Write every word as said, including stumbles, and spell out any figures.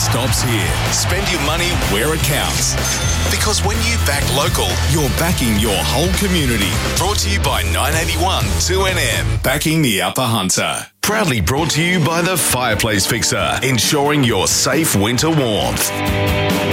stops here. Spend your money where it counts. Because when you back local, you're backing your whole community. Brought to you by nine eighty-one two N M. Backing the Upper Hunter. Proudly brought to you by the Fireplace Fixer, ensuring your safe winter warmth.